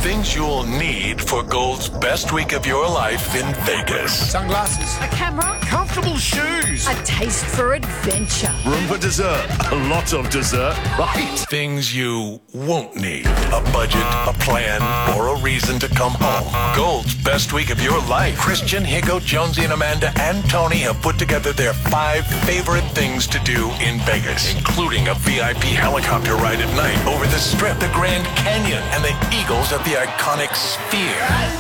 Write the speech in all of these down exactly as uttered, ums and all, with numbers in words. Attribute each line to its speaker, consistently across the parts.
Speaker 1: things you'll need for Gold's best week of your life in Vegas.
Speaker 2: Sunglasses.
Speaker 3: A camera.
Speaker 2: Comfortable shoes.
Speaker 3: A taste for adventure.
Speaker 4: Room for dessert. A lot of dessert, right?
Speaker 1: Things you won't need. A budget, a plan, or a reason to come home. Gold's best week of your life. Christian, Higo, Jonesy, and Amanda and Tony have put together their five favorite things to do in Vegas, including a V I P helicopter ride at night over the Strip, the Grand Canyon, and the Eagles at the iconic Sphere.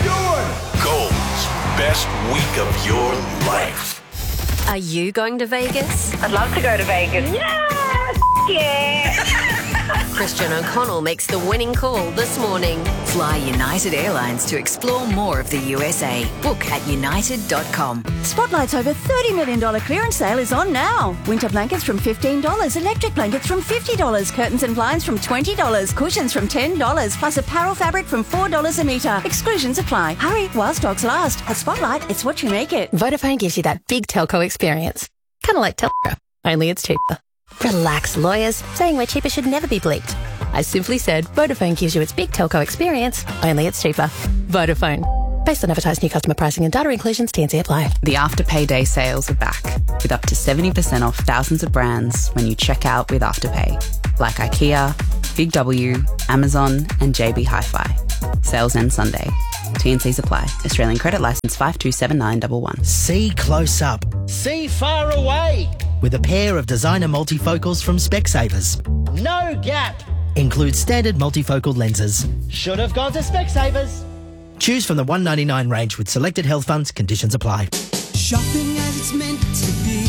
Speaker 1: Gold's best week of your life.
Speaker 5: Are you going to Vegas?
Speaker 6: I'd love to go to Vegas.
Speaker 7: Yes! Yeah!
Speaker 5: Christian O'Connell makes the winning call this morning.
Speaker 8: Fly United Airlines to explore more of the U S A. Book at united dot com.
Speaker 9: Spotlight's over thirty million dollars clearance sale is on now. Winter blankets from fifteen dollars, electric blankets from fifty dollars, curtains and blinds from twenty dollars, cushions from ten dollars, plus apparel fabric from four dollars a metre. Exclusions apply. Hurry while stocks last. At Spotlight, it's what you make it.
Speaker 10: Vodafone gives you that big telco experience. Kind of like Telco, only it's cheaper. Relax, lawyers. Saying we're cheaper should never be bleeped. I simply said Vodafone gives you its big telco experience, only it's cheaper. Vodafone. Based on advertised new customer pricing and data inclusions, T and C apply.
Speaker 11: The Afterpay Day sales are back, with up to seventy percent off thousands of brands when you check out with Afterpay, like IKEA, Big W, Amazon, and J B Hi-Fi. Sales end Sunday. T and Cs apply. Australian credit licence five two seven nine one one.
Speaker 12: See close up. See far away. With a pair of designer multifocals from Specsavers. No gap. Includes standard multifocal lenses. Should have gone to Specsavers. Choose from the one ninety-nine range with selected health funds. Conditions apply.
Speaker 13: Shopping as it's meant to be.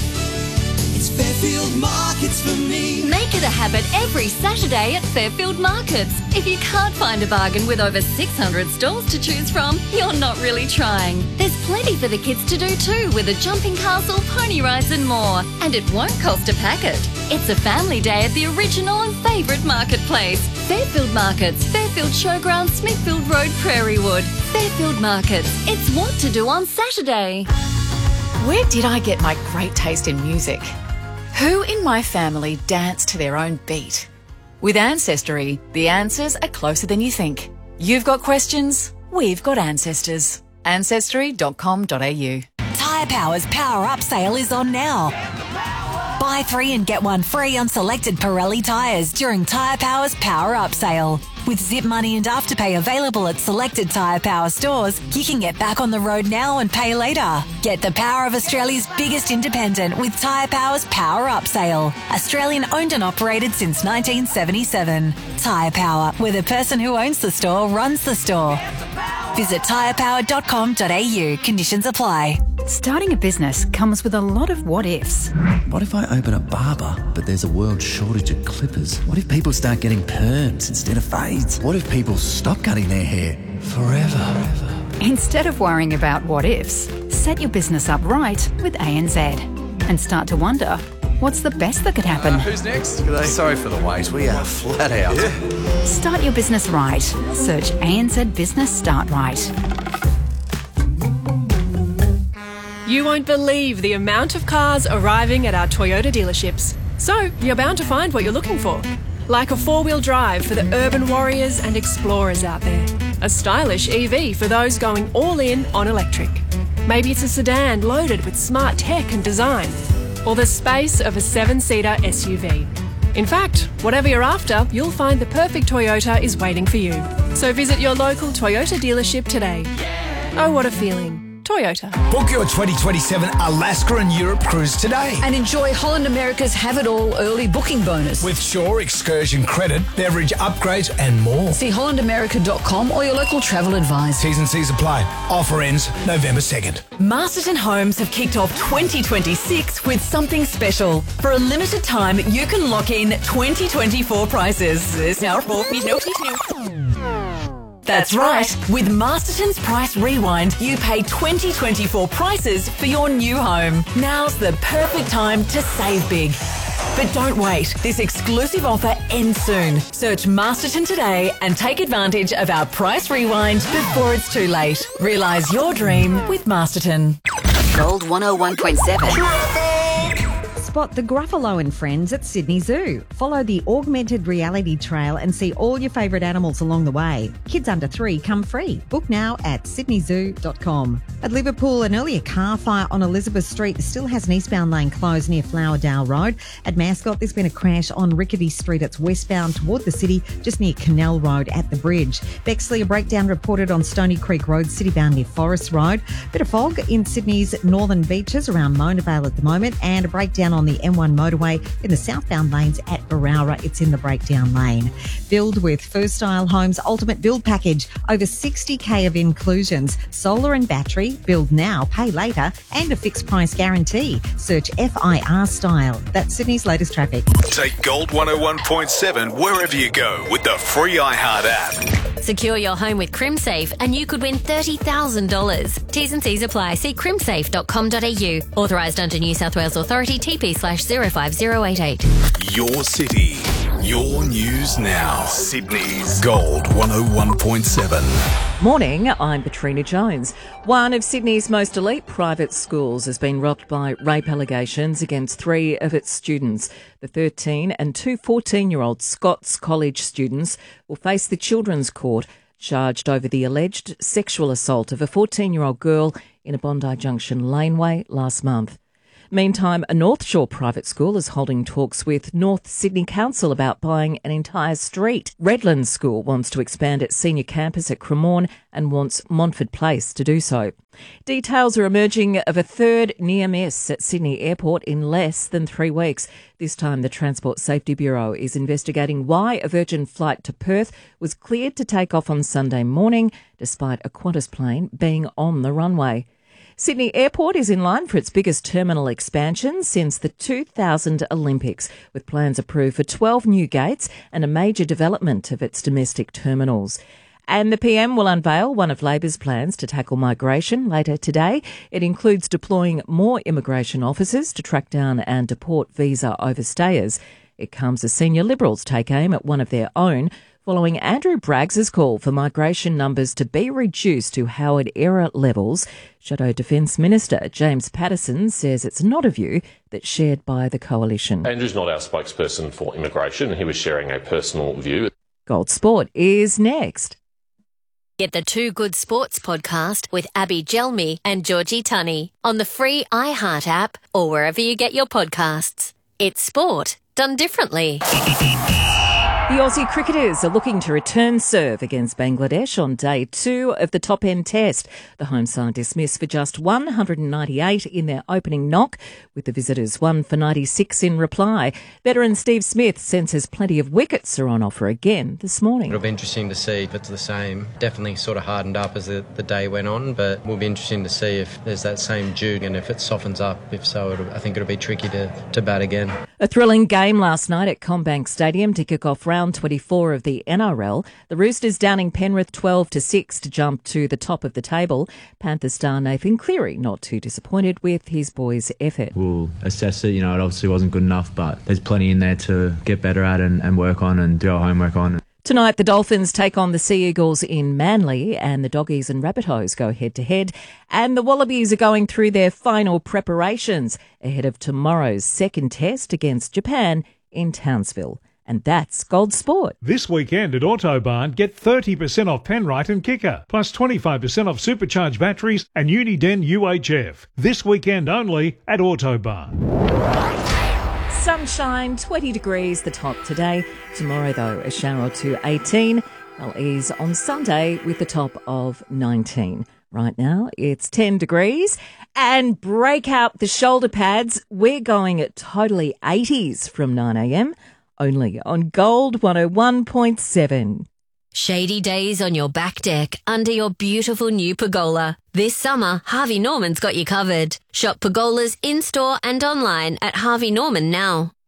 Speaker 13: It's Fairfield Markets for me.
Speaker 14: Make it a habit every Saturday at Fairfield Markets. If you can't find a bargain with over six hundred stalls to choose from, you're not really trying. There's plenty for the kids to do too, with a jumping castle, pony rides and more. And it won't cost a packet. It's a family day at the original and favourite marketplace. Fairfield Markets, Fairfield Showground, Smithfield Road, Prairiewood. Fairfield Markets. It's what to do on Saturday.
Speaker 15: Where did I get my great taste in music? Who in my family dance to their own beat? With Ancestry, the answers are closer than you think. You've got questions, we've got ancestors. ancestry dot com dot a u.
Speaker 16: Tyre Power's Power Up sale is on now. Buy three and get one free on selected Pirelli tyres during Tyre Power's Power Up sale. With Zip Money and Afterpay available at selected Tyre Power stores, you can get back on the road now and pay later. Get the power of Australia's biggest independent with Tyre Power's Power Up sale. Australian owned and operated since nineteen seventy-seven. Tyre Power, where the person who owns the store runs the store. Visit tyre power dot com dot a u. Conditions apply.
Speaker 17: Starting a business comes with a lot of what ifs.
Speaker 18: What if I open a barber, but there's a world shortage of clippers? What if people start getting perms instead of fades? What if people stop cutting their hair forever?
Speaker 17: Instead of worrying about what ifs, set your business up right with A N Z and start to wonder, what's the best that could happen?
Speaker 2: Uh, who's next?
Speaker 4: Sorry for the wait. We are flat out.
Speaker 2: Yeah.
Speaker 17: Start your business right. Search A N Z Business Start Right.
Speaker 19: You won't believe the amount of cars arriving at our Toyota dealerships. So you're bound to find what you're looking for. Like a four-wheel drive for the urban warriors and explorers out there. A stylish E V for those going all in on electric. Maybe it's a sedan loaded with smart tech and design. Or the space of a seven-seater S U V. In fact, whatever you're after, you'll find the perfect Toyota is waiting for you. So visit your local Toyota dealership today. Oh, what a feeling. Toyota.
Speaker 2: Book your twenty twenty-seven Alaska and Europe cruise today.
Speaker 20: And enjoy Holland America's Have It All early booking bonus.
Speaker 2: With Shore Excursion credit, beverage upgrades and more.
Speaker 20: See holland america dot com or your local travel advisor.
Speaker 2: T's and C's apply. Offer ends November second.
Speaker 3: Masterton Homes have kicked off twenty twenty-six with something special. For a limited time, you can lock in twenty twenty-four prices. There's now That's right. With Masterton's Price Rewind, you pay twenty twenty-four prices for your new home. Now's the perfect time to save big. But don't wait. This exclusive offer ends soon. Search Masterton today and take advantage of our Price Rewind before it's too late. Realise your dream with Masterton.
Speaker 8: Gold one oh one point seven.
Speaker 6: Spot the Gruffalo and friends at Sydney Zoo. Follow the augmented reality trail and see all your favourite animals along the way. Kids under three come free. Book now at sydney zoo dot com. At Liverpool, an earlier car fire on Elizabeth Street still has an eastbound lane closed near Flowerdale Road. At Mascot, there's been a crash on Rickety Street. It's westbound toward the city, just near Canal Road at the bridge. Bexley, a breakdown reported on Stony Creek Road, citybound near Forest Road. Bit of fog in Sydney's northern beaches around Mona Vale at the moment, and a breakdown on the M one motorway in the southbound lanes at Barowra. It's in the breakdown lane. Build with First Style Homes Ultimate Build Package. Over sixty k of inclusions. Solar and battery. Build now, pay later, and a fixed price guarantee. Search F I R Style. That's Sydney's latest traffic.
Speaker 1: Take Gold one oh one point seven wherever you go with the free iHeart app.
Speaker 5: Secure your home with CrimSafe and you could win thirty thousand dollars. T's and C's apply. See crimsafe dot com dot a u. Authorised under New South Wales Authority, T P slash zero five zero eight eight.
Speaker 1: Your city, your news now. Sydney's Gold one oh one point seven.
Speaker 21: Morning, I'm Katrina Jones. One of Sydney's most elite private schools has been rocked by rape allegations against three of its students. The thirteen and two fourteen-year-old Scots College students will face the Children's Court, charged over the alleged sexual assault of a fourteen-year-old girl in a Bondi Junction laneway last month. Meantime, a North Shore private school is holding talks with North Sydney Council about buying an entire street. Redlands School wants to expand its senior campus at Cremorne and wants Montford Place to do so. Details are emerging of a third near miss at Sydney Airport in less than three weeks. This time the Transport Safety Bureau is investigating why a Virgin flight to Perth was cleared to take off on Sunday morning despite a Qantas plane being on the runway. Sydney Airport is in line for its biggest terminal expansion since the two thousand Olympics, with plans approved for twelve new gates and a major development of its domestic terminals. And the P M will unveil one of Labor's plans to tackle migration later today. It includes deploying more immigration officers to track down and deport visa overstayers. It comes as senior Liberals take aim at one of their own, following Andrew Braggs's call for migration numbers to be reduced to Howard-era levels. Shadow Defence Minister James Patterson says it's not a view that's shared by the coalition.
Speaker 22: Andrew's not our spokesperson for immigration. He was sharing a personal view.
Speaker 21: Gold Sport is next.
Speaker 5: Get the Two Good Sports podcast with Abby Gelmi and Georgie Tunney on the free iHeart app or wherever you get your podcasts. It's sport done differently.
Speaker 21: The Aussie cricketers are looking to return serve against Bangladesh on day two of the top-end test. The home side dismissed for just one hundred ninety-eight in their opening knock, with the visitors one for ninety-six in reply. Veteran Steve Smith senses plenty of wickets are on offer again this morning.
Speaker 23: It'll be interesting to see if it's the same. Definitely sort of hardened up as the, the day went on, but will be interesting to see if there's that same juke and if it softens up. If so, it'll, I think it'll be tricky to, to bat again.
Speaker 21: A thrilling game last night at CommBank Stadium to kick off round twenty-four of the N R L. The Roosters downing Penrith twelve to six to jump to the top of the table. Panthers star Nathan Cleary not too disappointed with his boys' effort.
Speaker 24: We'll assess it. You know, it obviously wasn't good enough, but there's plenty in there to get better at and, and work on and do our homework on.
Speaker 21: Tonight, the Dolphins take on the Sea Eagles in Manly, and the Doggies and Rabbitohs go head-to-head. And the Wallabies are going through their final preparations ahead of tomorrow's second test against Japan in Townsville. And that's Gold Sport.
Speaker 25: This weekend at Autobarn, get thirty percent off Penrite and Kicker, plus twenty-five percent off supercharged batteries and Uniden U H F. This weekend only at Autobarn.
Speaker 21: Sunshine, twenty degrees, the top today. Tomorrow, though, a shower or two, eighteen. They'll ease on Sunday with the top of nineteen. Right now, it's ten degrees. And break out the shoulder pads. We're going at totally eighties from nine a.m. Only on Gold one oh one point seven.
Speaker 5: Shady days on your back deck under your beautiful new pergola. This summer, Harvey Norman's got you covered. Shop pergolas in-store and online at Harvey Norman now.